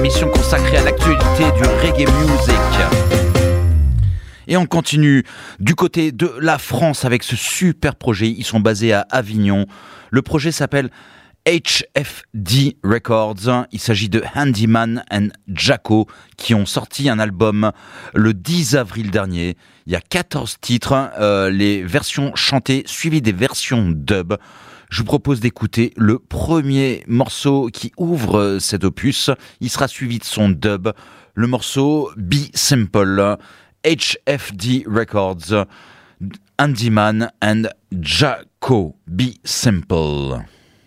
l'émission consacrée à l'actualité du reggae music. Et on continue du côté de la France avec ce super projet. Ils sont basés à Avignon. Le projet s'appelle HFD Records. Il s'agit de Handyman and Jaco qui ont sorti un album le 10 avril dernier. Il y a 14 titres, les versions chantées suivies des versions dub. Je vous propose d'écouter le premier morceau qui ouvre cet opus. Il sera suivi de son dub, le morceau Be Simple. HFD Records, Handyman and Jaco, Be Simple.